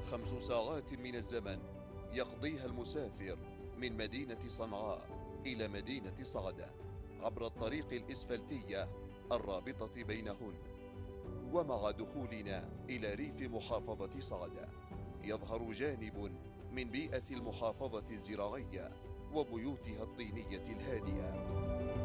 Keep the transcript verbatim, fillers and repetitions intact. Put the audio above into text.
خمس ساعات من الزمن يقضيها المسافر من مدينة صنعاء إلى مدينة صعدة عبر الطريق الإسفلتية الرابطة بينهن. ومع دخولنا إلى ريف محافظة صعدة يظهر جانب من بيئة المحافظة الزراعية وبيوتها الطينية الهادئة.